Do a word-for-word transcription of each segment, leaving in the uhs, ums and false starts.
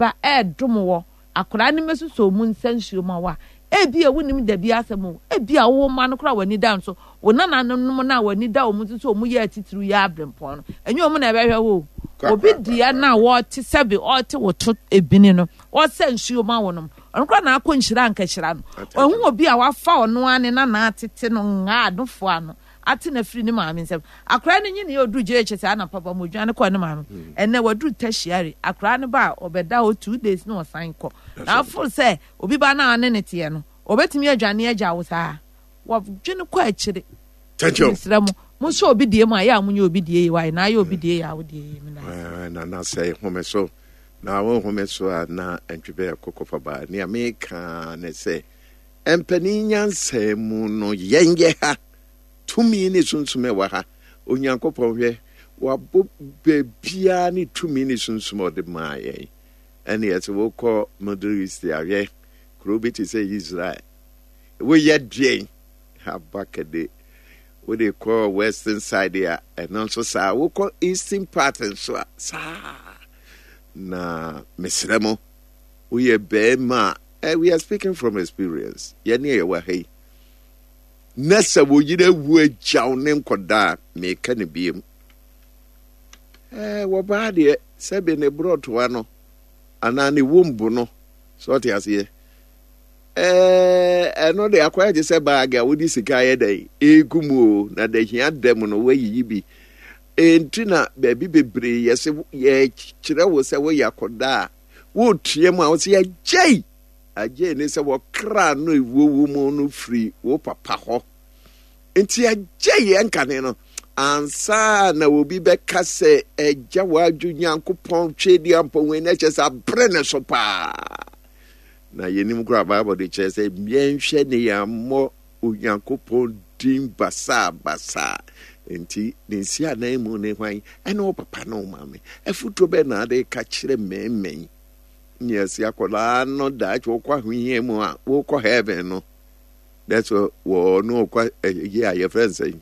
ba e domo akora ne mesuso mu nsansuo ma wa ebi e wonim da bi asemo ebi a wo ma no kra wani da nso wo na na no na wani da wo mu so mu ye titiru ya abrempon no enyo mu na ebehwe wo obi dia na wo te sebe o te wo to ebini no o sansuo ma wo no ono kra na akonhyira ankahira no ohu obi a wafa ono ane na na atete no nga adofo ano ate na firi ni maame nsem akra ne nyi ne oduru je eche sa na papa modwane ko ne maame enne waduru tashiare akra ne ba obeda o two days no san ko na full say obi ba na ane ne tie no obetimi adwane agya wo sa wo dwene ko akire tancho sramo mo so obi die mu aya munye obi die why na aya obi die ya wo die na na na say home so na wo home so na antwebe kokofa ba ne ameka ne say empani nyanse mu no yenge ha tumi ni sunsume wa ha onyankopon hwe wabo bebia ni tumi ni sunsume de maaye ene yete wo ko Middle East ahwe krobeti say Israel we yedwen habakade we dey call western side here and also sa wo ko eastern part so sa na mesremo we be ma we are speaking from experience yene ye wa hey nessa wo yire wu ajaw ne nkoda me ka ne biem eh wo ba de sebe ne broto ano ana ne wombu no so te ase eh eno de akwa je se bag a wodi sika ye dai egumu na de hia dem no wayi bi entina ba bi bebre ye se ye kire wo se wo yakoda wo tue mu a wo se ye jei aje ne se wo kra no ewowo mu no free wo papa ho enti aje ye nkane no ansa na obi be kase eja waju nyankopon twedi ampo we na chesa brene so pa na yenim kra Bible de chese mienhwe ne ya mo onyankopon din basa basa enti nsi anan mu ne hwan ene wo papa no mame afuto be na de ka kire memmen yes yakola no da cho kwa hwie mu a wo ko heaven no that's what no kwa yeah your friends say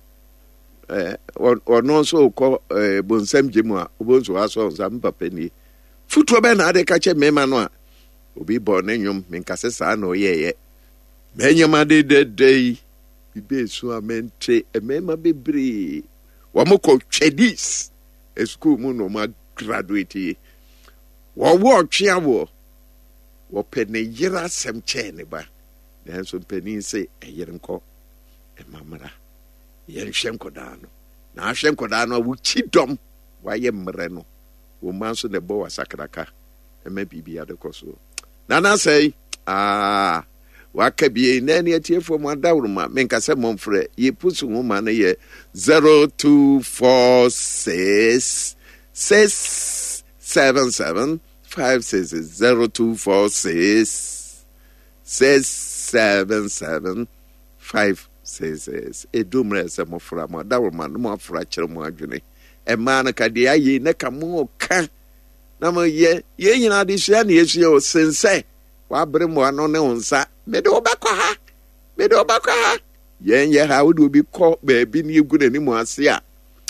eh or no so ko bonsam gemu a obonso aso nsam papa ni futo be na de ka kire memma no a obi bo ne nyum menkase sa na oyeye menyama de de de bibe so amente emema bebre wo moko twedis e school mu no ma graduate wo wo twia wo wo pene yira sem che ne ba na so peni se eyerenko e mamara yen hwenko da no na hwenko da no wo chidom wa ye mre no wo manso ne bo wasakraka e ma bibia de koso nana say ah wakabie nani atiefo mu adawruma menkase momfre ye pusu homa na ye zero two four six six seven seven five six zero two four six six seven seven five six edumre se mofra mu adawruma no mofra kire mu adwene e ma na kade aye na kamo ka na mo ye ye nyina de hia na yesu o sense wa bre mo ano ne unsa me de obakwa ha me de obakwa ha yen ye ha wo de obi ko ba bi ni egu na ni mo ase a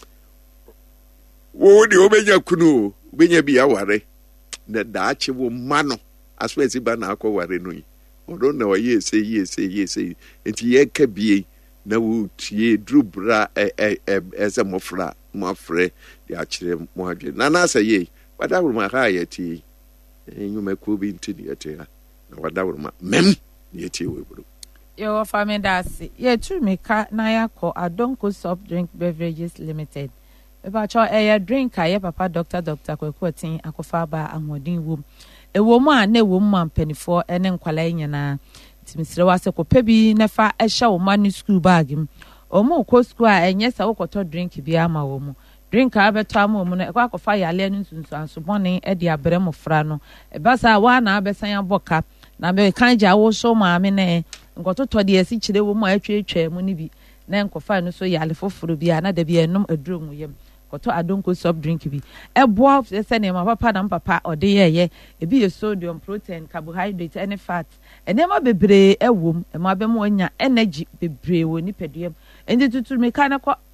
wo de obenya kunu obenya bi aware na daache wo ma no aso esi ba na akọ ware no yi odo na oye ese yi ese yi ese enti ye ka bie na wo tie drubra e e ese mofra mofre de akire mo adwe na na asa ye wadawruma ha yati enyume ko bi ntini yati ha na wadawruma mem yati webro yo famedasi ye tu meka na yakọ Adonko Soft Drink Beverages Limited eba cho eya drink aye papa doctor doctor Kwekwotin akofa ba amodin wom ewo mu a na ewo mu ampanifo ene nkwala nyina timisire wase ko pebi na fa ehya wo manu school bag m omo ko school a enye sa wo koto drink bi ama wo mu drink a beto ama mu no ekwa akofa yale nsunsu ansobone e de abre mofra no e basa wa na abesan aboka na be kanja wo so maame ne nkototo de esi kire wo mu atwetwa mu ni bi na nkofa no so yale foforo bi a na da bi enum aduro mu yem koto Adonko Soft Drink bi eboa se ne ma papa na papa ode yeye e bi sodium protein carbohydrate and fat enema bebre ewom e ma be mo nya energy bebre wo ni peduem endi tutu me kana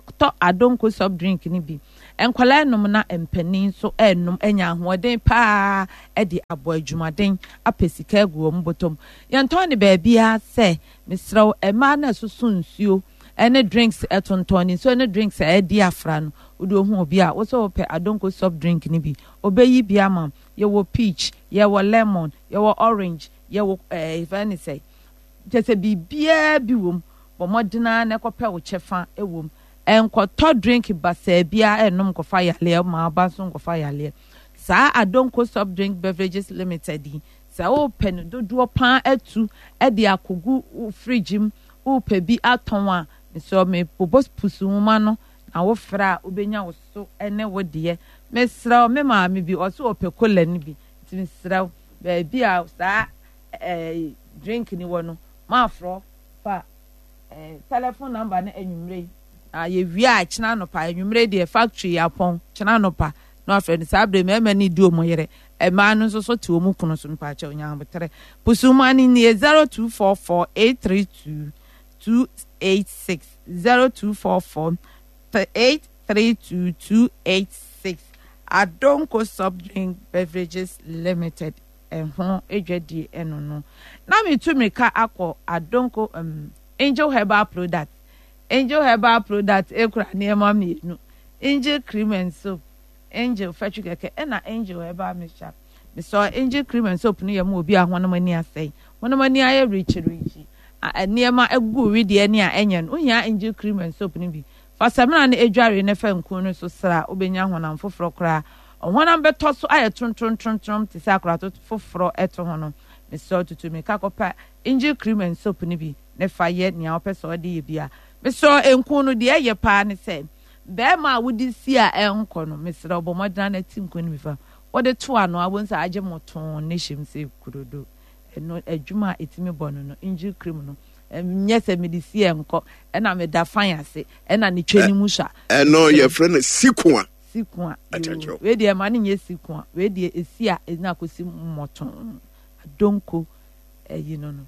to adonko soft drink ni bi enkwala enum na empanin so enum enya ahoden pa e de abo adwumaden apesika egu om botom yenton ne ba bia se misraw ema na susu nsuo ene drinks etontoni so ene drinks e di afra no udo hu obi a wo so pe adonko soft drink ni bi obeyi bia mam ye wo peach ye wo lemon ye wo orange ye wo eh if any say just a bibia bi wom bo modena na kope wo chefa ewom enkoto drink basa bia enom ko fa yale ma ba so ko fa yale sa adonko soft drink beverages limited sa o pen dodo pan atu e de akogu fridge m o pe bi aton a so me bobos pusu ma no na wo fra obenya wo so ene wo de me sra me ma me bi o so ope kola ni bi ti me sra ba bia sa eh drink ni wo no ma fro fa eh telephone number na enwumre a ye wi a china no pa enwumre de factory yapon china no pa no afre ni sabre me me ni duo mo yere e ma no so so ti o mu kunu so pa cha onya botere pusuma ni ni zero two four four eight three two two eight six zero two four four eight three two two eight six Adonko Soft Drink Beverages Limited ehon edwadi eno no na me tu me ka akọ Adonko um Angel Herbal Product Angel Herbal Product ekura ne ma me nu Angel Cream and Soap Angel Fetch Keke na Angel Herbal Mixture me so Angel Cream and Soap no ye ma obi a hono mani asai hono mani aye rich rich a ne ma egu wi de ne a enye no nya Angel Cream and Soap ni bi fa samana ne edware ne fa nkun no so sra obenya honam foforo kra honam beto so aye tron tron tron tron ti sa kra to foforo eto hono me so tutu me ka kopa Angel Cream and Soap ni bi ne fa ye ne a opeso de ye bia me so nkun no de ye pa ne se be ma wudi si a enko no me sra obomodana na ti nkun ni fa wode to ano abonsa age moton ne shimse kurodo eno adwuma etimi bono no Angel Cream no nyese medisi enko ena me da fan ase ena ne twani mu sha eno ye friend sikwa sikwa we de ma ne nye sikwa we de esi a ena kosi moton Adonko eyi no no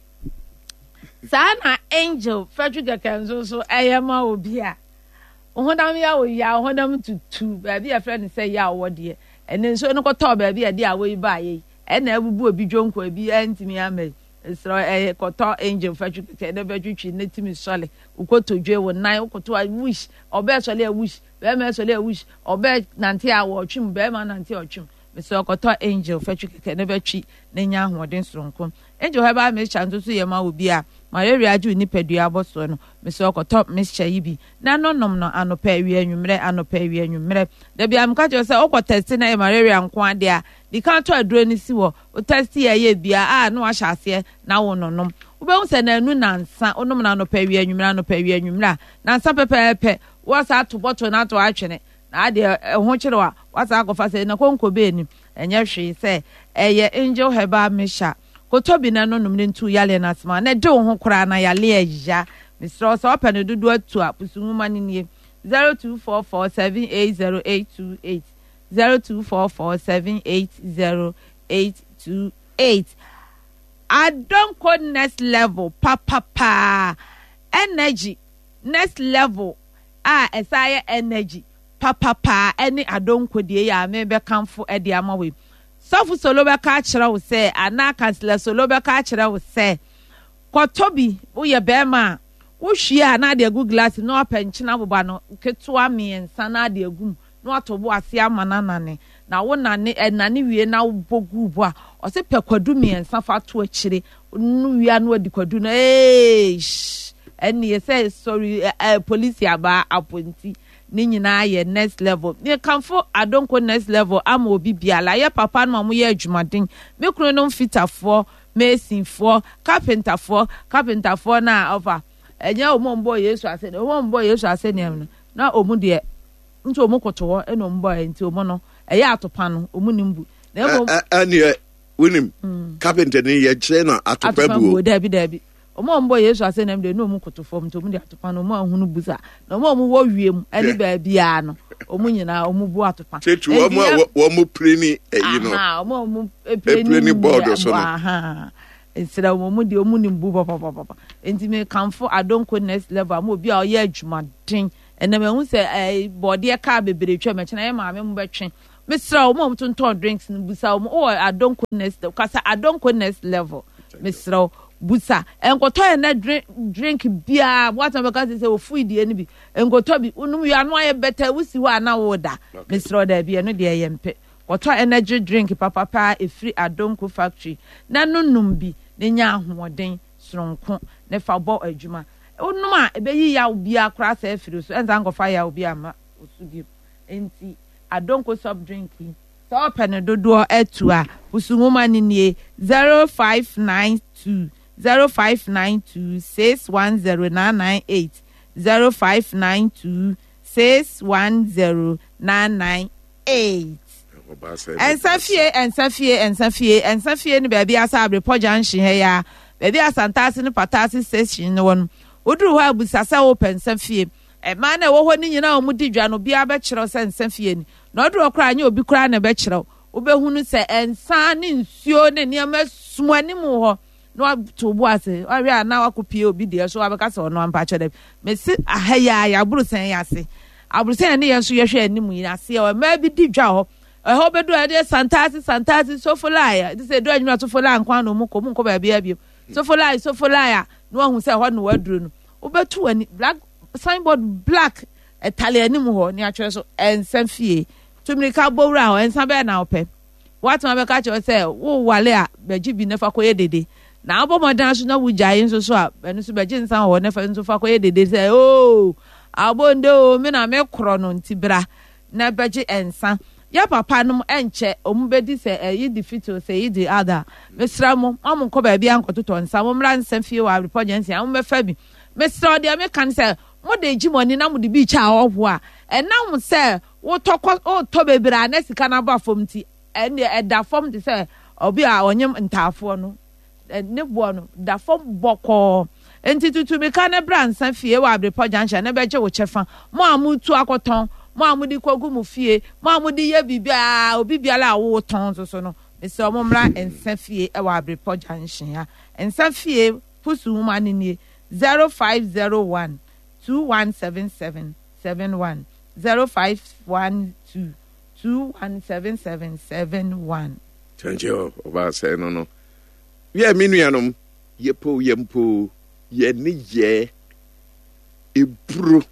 sana Angel Frederick Kenzo so eyema obi a ohodam ya wo ya ohodam tutu ba bi a friend say ya wo de ene so no ko to ba bi a de a wo ba ye ena abubu obi dwonko abi antimi amai so eh koto Angel Fetch ke de betwitwi netimi sole ukoto dwe wo nan ukoto a wish obe sole a wish be me sole a wish obe nante a wo twim be ma nante o twim me so koto Angel Fetch ke de betwi na nya ahoden soronko Angel Herbal Mixture nso so ye ma obi a malaria ju ni pedua aboso no me so koto mixture yi bi na no nom no anopa wi anwumre anopa wi anwumre da bia am ka je se okọ test na malaria nko ade a di kan to aduro ni si wo o test ye ye bia a no ahya ase na wo no nom wo be hu se na anu nansa onom na anopa wi anwumre anopa wi anwumre nansa pepepe wo sa to bottle na to atwene na ade ho kire wa wa sa akofa se na konko be ni enye hwe se eye Angel Herbal Mixture kotobi na no numne ntu yale na asma na de ho kora na yale aja misro so open dudu atu a pusunuma ni nie zero two four four seven eight zero eight two eight zero two four four seven eight zero eight two eight Adonko next level papa pa energy next level ah esaya energy papa pa any Adonko de ya me be kamfo e de amawe Sofu solo be ka kire wo se ana kansela solo be ka kire wo se kotobi wo ye be ma wo hwia na de gu glass no apanchina boba no ketua miensa na de agum no atobo ase amana nane na wo nane enane wie na wo bogu bo a o se pekwadu miensa fa to akire no wia no adi kwadu na eh eni say sorry uh, police aba aponti ni nyina ye next level me kanfo Adonko next level ama obi biala ye papa no mo ye adwumaden me kunu no fitafo masonfo carpenterfo carpenterfo na ofa enya omombo Yesu ase ne omombo Yesu ase ne na omu de nti omu koto e no mbo nti omu no eye atopa no omu nimbu na emo ani wonim carpenter ni ye kire na atopa bu dabi dabi omombo Yesu ase ne mde no omu koto fom nti omu de atopa no omu ahunu buza na omu omu wo wiem ani ba bia no omu nyina omu bu atopa chetu omu omu preni eyi no ah omu omu preni board so no aha ensira omu de omu nimbu papa papa enti me kanfo Adonko next level am obi a oye adwumaden ene me hu se eh body ka bebre twa me chena e ma me mu betwe Mister Mom to turn drinks in Busa or adonkoness kasa adonkoness level. Mister Busa and go to na drink drink beer what am because say food the enemy and go to be unu you are no better we see wa na order. Mister there be no dey yempe. Go to energy drink papa pa e free adonko factory. Na no num bi ne nya ahoden soronko ne fa bo adwuma. Unu ma e be yi ya obi akra sa afiri so enza go fa ya obi ama osugi enti Adonko soft drinking. So open do do etua. Usunguma ninie zero five nine two zero five nine two six one zero nine nine eight zero five nine two six one zero nine nine eight. And Safie and Safie and Safie and Safie ni baby asa abrepo junction here. Baby asantasi ni patasi station one. Udru ha busasa open Safie. E man e wo ho ni nyina omudi dwa no bia be kyerɛ sɛ nsafie ni na ɔdro kra anya obi kra na be kyerɛ wo be hunu sɛ ensa ne nsuo ne niam suani mu ho no to bo ase ɔwe ana wakopie obi de so abeka sɛ ɔno ampa kyerɛ me si ahaya ya buru sɛn ya se aburu sɛn ne yeso yɛhwɛ animu yi ase o ma bi di dwa ho ɛhɔ be do ade santasi santasi sofolaya de sɛ do anwuna sofolaya nkwan no mu ko mu ko ba bia bia sofolaya sofolaya no ahu sɛ hɔ no waduro no wo betu ani black signboard black Italian ho ni atwe so ensan fie tumrika bowra ho ensan be na ope what ma be ka che say wo wale a beji bi ne fa koye dede na abomodan so na wujaye nso so a enu so beji nsan ho ne fa nso fa koye dede say oh abonde o me na me kro no ntibra na beji ensan ya papa no enche omubedi say e yi defito say yi the other mesra mo am ko ba bia nkototo nsan mo mra nsan fie wa report agency am be fa bi mesra de me kan say mo de jimoni na mo de bi cha oho a enam se wo tokọ o to bebra na sika na ba fom ti ene e da fom de se obi a onyem ntafo no ne bo no da fom boko enti tutu me ka na bransan fie wa abrepo junction na be je wo chefa mo amutu akoton mo amudi kogu mu fie mo amudi ye bibia obi biala wo ton so so no me se mo mra ensan fie e wa abrepo junction ya ensan fie pusu ma ni ni zero five zero one two one seven seven seven one zero five one two two one seven seven seven one. Thank you. Oba say no no. Yeah, minuanom yepo yempo ye ni ye ebro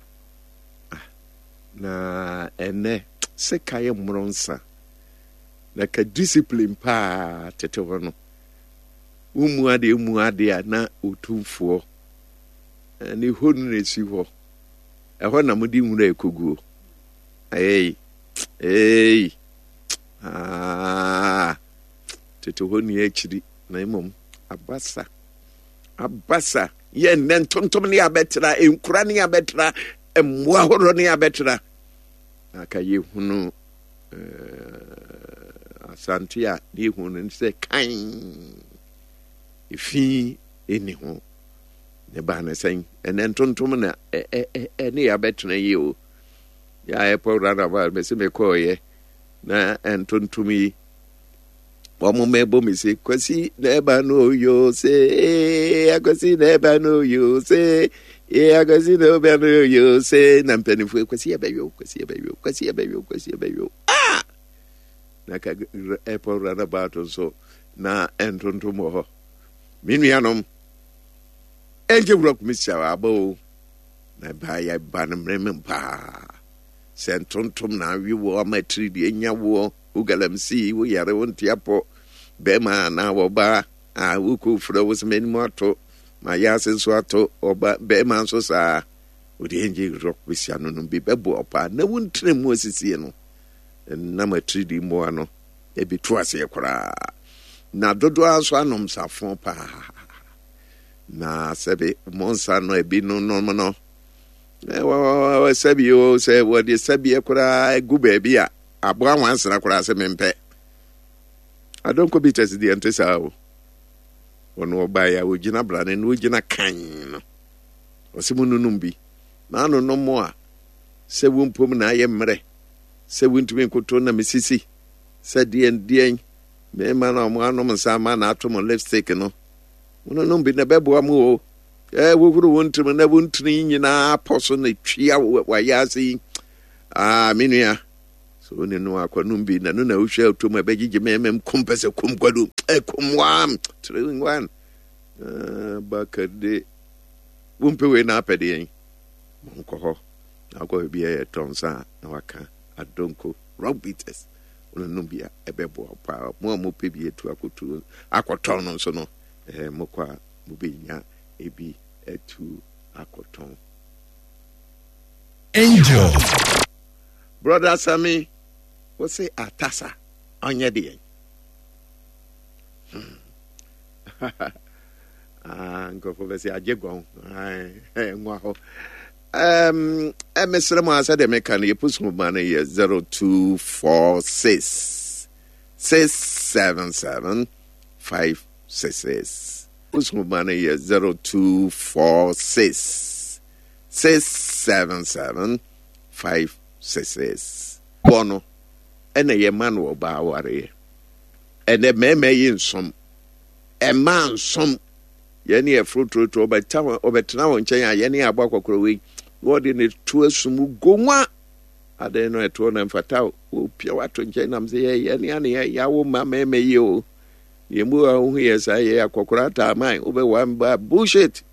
na ene se kaye mronsa na ka discipline pa tete wono umu ade umu ade na otumfo ni honu na si ho e ho na mudi nwura ekoguo ei ei ah tete honu e chiri na imom abasa abasa ye nen tontom ne abetra enkura ne abetra emwa horo ne abetra aka ye hunu eh asantia ne hunu se kan ifi eni ho ne ba na sen enen tontom na e e e ne abetra ye o ya e po rada ba me se me ko ye na en tontumi Omo mebo mi se kwasi neba no yo se akwasi neba no yo se e akwasi neba no yo se na mpenifu kwasi ebe yo kwasi ebe yo kwasi ebe yo kwasi ebe yo ah na ka epo rana bato so na entonto mo ho minuanom enje wura kumisia abo na ba ya ba na mrem pa sentontom na wiwo amatri de enyawo ugalamsi wo yare wontiapo bema na woba a wuku fro was many moto ma yasin so ato oba bema so sa odi enje rock bisiano no bi bebo opa na wontre mu asisi no na matri di mo ano e bi to ase kora na dodo anso anom safon pa na sebe monsa no e bi no no no e wa sebi o se wo de sebi e kora gu ba bi a aboa wansana kora se mempe adonko bites di antesa o wono oba ya ogina brane no ogina kan no osimu nunum bi na no no mo a se wompom na aye mre se wontumi nkoto na mesisi se dien dien me ma na mo anom nsa ma na atom lipstick no wono no bi na bebo amu o eh wo huru wontum na wontuni nyina poso na twia wa yasi ah minua so ne no akwanum bi na no na uhwa otom abegige memem kompese komkwado e komwam three in one ah bakade wumpe we na apede yen monko ho na go bi e tonsa na waka adonko rock beaters ono no bia ebebo pa mo mo pe bi etu akotu akoton no so no eh mokwa mo be nya ebi etu akoton Angel brother Sammy we say atasa onye de ah ngofo be say ajegon ai nwa ho um emesere mo asa de meka na yepusu ma na ye zero two four six six seven seven five six six pusu ma na ye zero two four six six seven seven five six six bono ene ye man wo ba ware ene meme yi nsom e man nsom ye ne e frutro to obeta obetena won chen ya ye ne agba kokoro we wodi ne to asumu gonwa ade no eto na mfata o pia wato chen nam se ye ye ne ane ya wo ma meme yi o ye mu a hu ye sa ye akokora ta man obe wan ba bullshit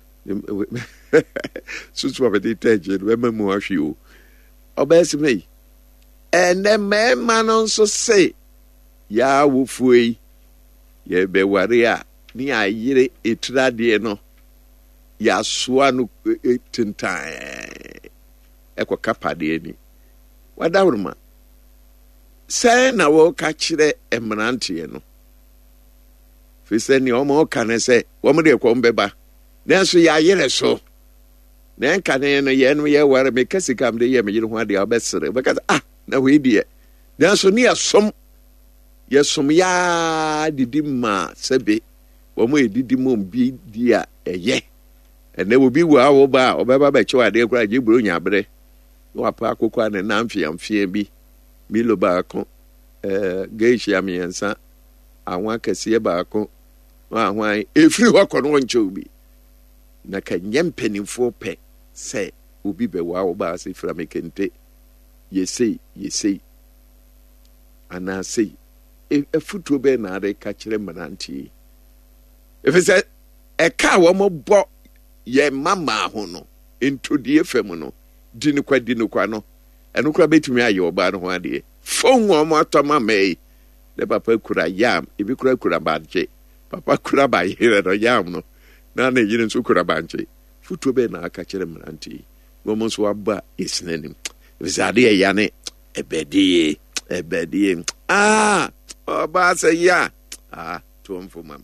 susu obedi teje we memu ahwi o obesime ene me manon so se ya wo fuei ye be ware a ni ayire etrade no ya soa no tintan eko kapade ni wadawruma se na wo ka kire emrante no fi se ni o mo ka ne se wo mo de ko mbeba nanso ya yire so na nka ne no ye no ye ware me kasika mde ye me yire ho ade obesere because ah na we die nanso ni asom yesom ya didi ma sebe wo mo edidi mo bi dia eye ene wo bi wa wo ba obeba ba chewa de kura jiburo nyabre no apa akoko ane na mfie mfie bi milo ba ko eh geishi amiensa anwa kase ba ko wa hwan efiri ho kono ncho bi na ka nyempenifo pe se obi be wa wo ba se fra mekente yesei yesei ana sei e futuo be na ade ka kire mananti efese e ka wo mo bo ye mama ho no into die fam no dinu kwa dinu kwa no eno kura betumi aye oba no ho ade fon wo mo atoma mai de papa kura yam ebi kura kura badje papa kura ba yere no yam no na na yire nso kura banche futuo be na aka kire mananti wo mo so aba isinanim efese ade ye yane ebedie ebedie ah oba se ya ah to mfo mame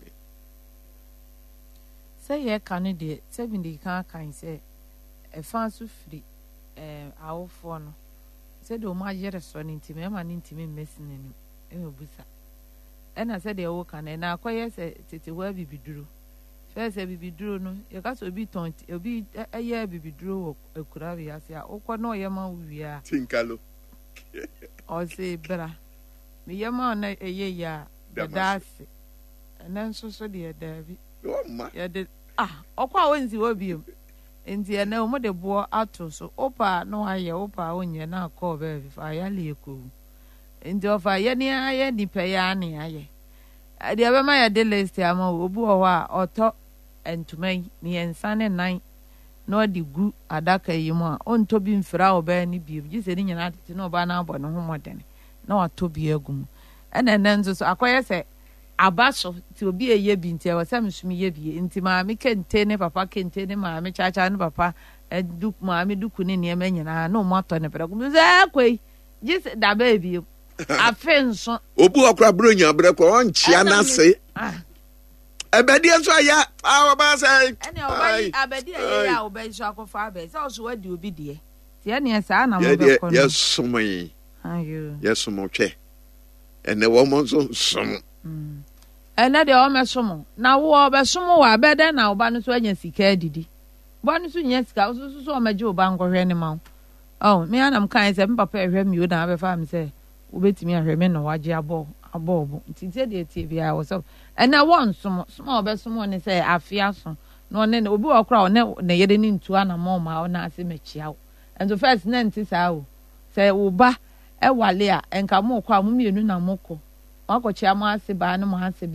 say ye kan de seven de kan kan say e fan so free eh awofo no say de o ma yere so ni ntime e ma ni ntime mesinani e obusa e na say de wo kan na akoye say tete wa bibiduro first bibiduro no ye ka so bi ton obi eye bibiduro wo ekura wi ase a okọ no ye ma wi a tinkalo o say bra me ye ma na eye ya dadase na nso so de davi o ma ye de ah okwa wonzi wo biom enti ene o mo de bo ato so opa no aye opa onye na call be fa ya le ko enti ofa ye ni aye ni pe ya ni aye ade aba ma ya de list ama obu o wa oto entumai ni ensane nan no di gu adaka yimu a onto bi mfira oba ni bi ji se ni nyina tete no oba na abo no ho modene na wato bi agum ene ene nzo so akoye se abaso ti obi eye bi nti e wasa msumi ye bi nti ma me kente ne papa kente ne ma me chacha ne papa eduk ma me duku ne ne ma nyina na o moto ne pere kum ze akwai ji se da ba bi afenso obu okra bronya bre ko onchia na se ebedi enso ya awo ba se ene obai abedi eye ya obai so akofa abe se o so wadi obi de ti ene sa na mo be ko no yes sumai ayo yes sumo twe ene wo mo so sum ene de o mesomo na wo be somo wa abede na oba no so anya sika didi bo no so nya sika so so o maje oba ngohwe ne ma oh me anam kan se papa ehwe mi o na be fa am se obetimi ahwe me no waje abo abo obo nti tie de tie bia wo so ene won somo somo obe somo ne se afia so no ne obi okra ne ne yede ni ntu ana ma ma ona ase machia wo and so first na nti sa wo say wo ba e wale a enka mo kwa mo mienu na moko akọchia mo ase ba no mo ase